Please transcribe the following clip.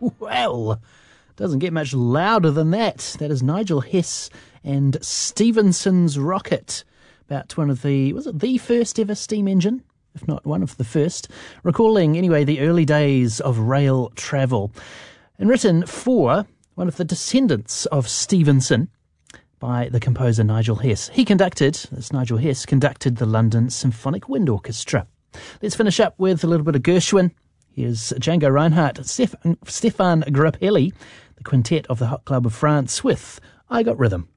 Well, doesn't get much louder than that. That is Nigel Hess and Stephenson's Rocket, about one of was it the first ever steam engine? If not one of the first. Recalling, anyway, the early days of rail travel. And written for one of the descendants of Stephenson by the composer Nigel Hess. Nigel Hess, conducted the London Symphonic Wind Orchestra. Let's finish up with a little bit of Gershwin. Here's Django Reinhardt, Stefan Grappelli, the quintet of the Hot Club of France with I Got Rhythm.